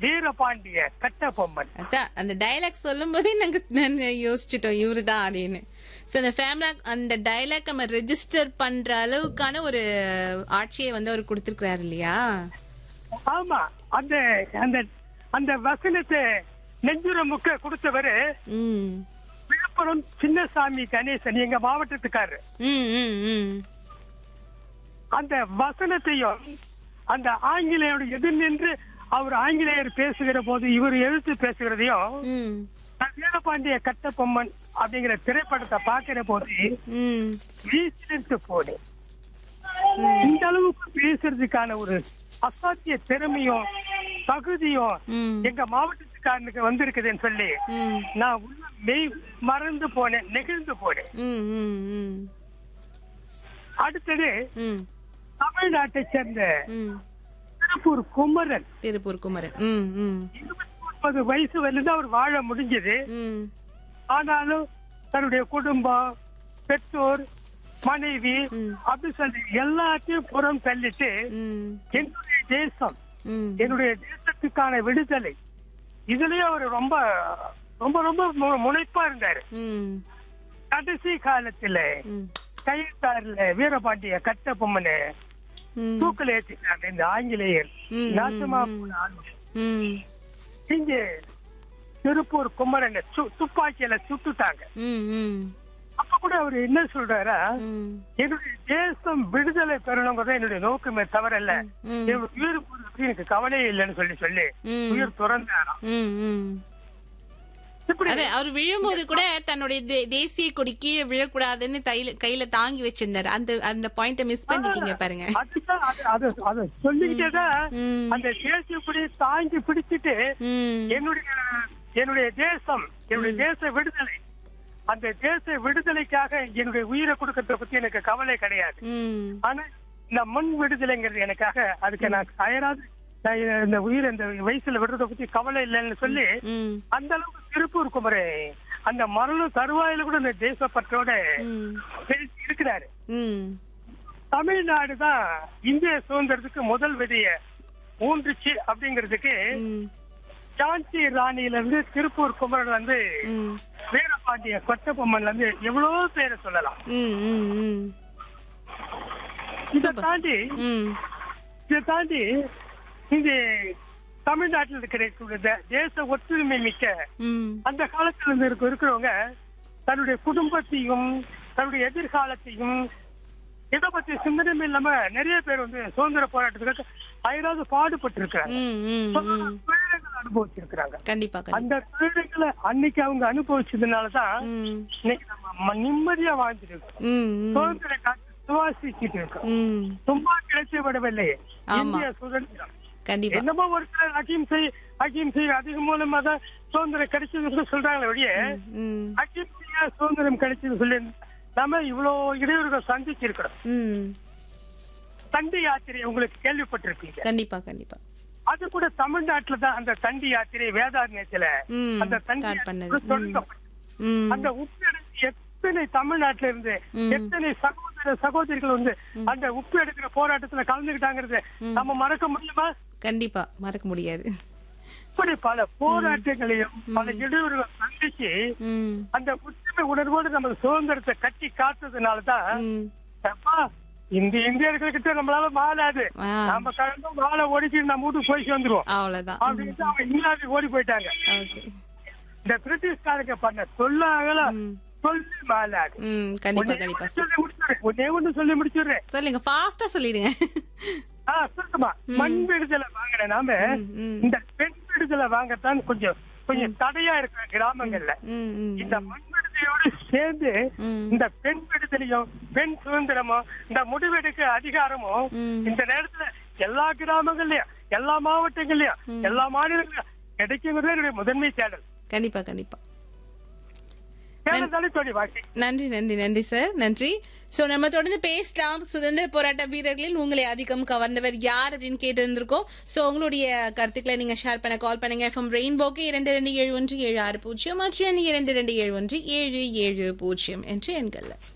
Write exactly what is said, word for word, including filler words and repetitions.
வீரபாண்டிய கட்டபொம்மன். அதான் அந்த டைலாக் சொல்லும் போதே நாங்க நாங்க யோசிச்சுட்டோம் இவருதான் அப்படின்னு. சோ அந்த ஃபேமிலி அந்த டைலாக் நம்ம ரெஜிஸ்டர் பண்ற அளவுக்கான ஒரு ஆட்சியை வந்து அவர் கொடுத்திருக்கிறாரு இல்லையா? ஆமா, அந்த அந்த அந்த வசனத்தை நெஞ்சுரமுக்க கொடுத்தவரு ம் விழுப்புரம் சின்னசாமி கணேசன், எங்க மாவட்டத்துக்காரரு. ம் ம் ம் அந்த வசனத்தையும் அந்த ஆங்கிலேயரோட எதிர் நின்று அவர் ஆங்கிலேயர் பேசுகிற போது இவர் எழுத்து பேசுகிறதையும் ம் நான் வீரபாண்டிய கட்டபொம்மன் அப்படிங்கிற திரைப்படத்தை பாக்குற போது ம் வீசிட்டு போனேன். இந்த அளவுக்கு பேசுறதுக்கான ஒரு அசாத்திய திறமையும் தகுதியும் ம் எங்க மாவட்டத்துக்காரனுக்கு வந்திருக்குதுன்னு சொல்லி ம் நான் உள்ள மெய் மறந்து போனேன், நெகிழ்ந்து போனேன். ம் ம் ம் அடுத்தது ம் தமிழ்நாட்டை சேர்ந்த ம் திருப்பூர் குமரன். திருப்பூர் குமரன். ம் ம் இருபத்தி ஒன்பது வயசு வந்து அவர் வாழ முடிஞ்சது. ம் ஆனாலும் தன்னுடைய குடும்பம், பெற்றோர், மனைவி ம். அப்படி சொல்லி எல்லாத்தையும் புறம் தள்ளிட்டு ம் என்னுடைய தேசம், ம் என்னுடைய தேசத்துக்கான விடுதலை, இதுலயே அவர் ரொம்ப ரொம்ப ரொம்ப மு- முனைப்பா இருந்தாரு. ம் கடைசி காலத்துல ம் கைத்தாறுல வீரபாண்டிய கட்டபொம்மனை ம் தூக்கில் ஏற்றிட்டாங்க இந்த ஆங்கிலேயர். ம், நாசமா ம், போன ஆளு. ம் இங்க திருப்பூர் குமரனை சு- துப்பாக்கியில சுட்டுட்டாங்க. ம் ம் அப்ப கூட அவர் என்ன சொல்றாரா, ம் என்னுடைய தேசம் விடுதலை பெறணுங்கிறத என்னுடைய நோக்கமே தவறல்ல, ம். என்னுடைய உயிர் போறதுக்கு எனக்கு கவலையே இல்லைன்னு சொல்லி சொல்லி ம். உயிர் துறந்தாராம். ம் ம் இப்படி அரே, அவர் விழும்போது கூட தன்னுடைய தே- தேசிய கொடி கீழே விழக்கூடாதுன்னு தைல- கையில தாங்கி வச்சிருந்தாரு. அந்த அந்த பாயிண்ட மிஸ் பண்ணிட்டீங்க பாருங்க. அதுதான் அது- அது அதை சொல்லிக்கிட்டேதான் ம். அந்த தேசிய கொடியை தாங்கி பிடிச்சிட்டு ம் என்னுடைய என்னுடைய தேசம், என்னுடைய தேச விடுதலை, அந்த தேச விடுதலைக்காக என்னுடைய உயிரை கொடுக்கறத பத்தி எனக்கு கவலை கிடையாது. ம் ஆனா இந்த மண் விடுதலைங்கிறது எனக்காக, அதுக்கு நான் அயராது நான் இந்த உயிரை இந்த வயசுல விடுறத பத்தி கவலை இல்லைன்னு சொல்லி ம் அந்த அளவுக்கு திருப்பூர் குமரே அந்த மரணம் தருவாயில கூட இந்த தேசப்பற்றோட ம் பேசி இருக்கிறாரு. ம் தமிழ்நாடு தான் இந்திய சுதந்திரத்துக்கு முதல் விதிய ஊன்றுச்சு அப்படிங்கிறதுக்கு ம் ஜான்சி ராணியில இருந்து திருப்பூர் குமரன் வந்து ம் வீரபாண்டிய கட்டபொம்மன்ல இருந்து எவ்வளவோ பேரை சொல்லலாம். ம் ம் ம் இதை சூப்பர். தாண்டி ம் இதை தாண்டி இங்க தமிழ்நாட்டில் இருக்கிற தே- தேச ஒற்றுமை மிக்க ம் அந்த காலத்துல இருந்து இருக்க இருக்கிறவங்க தன்னுடைய குடும்பத்தையும் தன்னுடைய எதிர்காலத்தையும் இதை பத்தி சிந்தனை இல்லாம நிறைய பேர் வந்து சுதந்திர போராட்டத்துக்கு அயராது பாடுபட்டு இருக்கிறாங்க, ம் ம் ம் துயரங்களை அனுபவிச்சிருக்கிறாங்க. கண்டிப்பா கண்டிப்பா. அந்த துயரங்களை அன்னைக்கு அவங்க அனுபவிச்சதுனாலதான் ம் இன்னைக்கு நம்ம ம- நிம்மதியா வாழ்ந்துட்டு இருக்கோம், ம் ம் சுதந்திர காற்று சுவாசிச்சுட்டு இருக்கோம். ம் சும்மா கிடைச்சு விடவில்லை ஆமா. இந்திய சுதந்திரம். கண்டிப்பா. என்னமோ ஒரு சிலர் அகிம்சை அகிம்சை அதிக மூலமா தான் சுதந்திரம் கிடைச்சதுன்னு சொல்றாங்களே ஒழிய ம் அகிம்சையா சுதந்திரம் கிடைச்சது சொல்லி நாம இவ்வளவு இடையூறுகள் சந்திச்சிருக்கிறோம். ம் தண்டி யாத்திரை உங்களுக்கு கேள்விப்பட்டிருப்பீங்க. கண்டிப்பா கண்டிப்பா. அது கூட தமிழ்நாட்டுல தான் அந்த தண்டி யாத்திரை வேதாரண்யத்துல ம் அந்த தண்டி ஸ்டார்ட் யாத்திரை பண்ணது. ம் தொடங்கப்பட்டது. ம் அந்த உப்பு எடுத்து எத்தனை தமிழ்நாட்டுல இருந்து ம். எத்தனை சகோதர சகோதரிகள் வந்து அந்த உப்பு எடுக்கிற போராட்டத்துல கலந்துக்கிட்டாங்கிறது நம்ம மறக்க முடியுமா? கண்டிப்பா மறக்க முடியாது. இப்படி பல போராட்டங்களையும் பல இடையூறுகளை சந்திச்சு ம் அந்த ஒற்றுமை உணர்வோடு நம்ம சுதந்திரத்தை கட்டி காத்ததுனாலதான் ம் அப்பா இந்த இந்தியர்கள்கிட்ட நம்மளால வாழாது, ஆ. நம்ம கலந்து வாழ ஓடிச்சு நம்ம வீட்டுக்கு போய் சேர்ந்துருவோம் அவ்வளவுதான். அப்படின்னு அவங்க இங்கிலாந்து ஓடி போயிட்டாங்க. ஓகே. இந்த பிரிட்டிஷ்காரங்க பண்ண சொல்லாகல ம் சொல்லி வாழாது. ம் கண்டிப்பா கண்டிப்பா. சொல்லி முடிச்சுடுறேன், ஒன்னே ஒண்ணு சொல்லி முடிச்சுடுறேன். சொல்லுங்க, ஃபாஸ்டா சொல்லிடுங்க. ஆஹ் சுத்தமா மண் விடுதலை வாங்கின நாம ம், ம். இந்த பெண் விடுதலை வாங்கத்தான் கொஞ்சம் கொஞ்சம் தடையா இருக்கிற கிராமங்கள்ல ம் ம் இந்த மண் விடுதலையோடு சேர்ந்து ம். இந்த பெண் விடுதலையும் பெண் சுதந்திரமும் இந்த முடிவெடுக்க அதிகாரமும் ம். இந்த நேரத்துல எல்லா கிராமங்கள்லயும் எல்லா மாவட்டங்கள்லயும் எல்லா மாநிலங்களையும் கிடைக்குங்கிறது என்னுடைய முதன்மை தேடல். கண்டிப்பா கண்டிப்பா. தேடல் தோழி வாக்கி. நன்றி நன்றி நன்றி சார், நன்றி. சோ நம்ம தொடர்ந்து பேசலாம். சுதந்திர போராட்ட வீரர்களில் உங்களை அதிகம் கவர்ந்தவர் யார் அப்படின்னு கேட்டு இருந்திருக்கோம். சோ உங்களுடைய கருத்துக்களை நீங்க ஷேர் பண்ண கால் பண்ணுங்க. எஃப்எம் ரெயின்போக்கு இரண்டு ரெண்டு ஏழு ஒன்று ஏழு ஆறு பூஜ்ஜியம் மற்றும் இரண்டு ரெண்டு ஏழு ஒன்று ஏழு ஏழு பூஜ்ஜியம் என்று எண்கள்ல.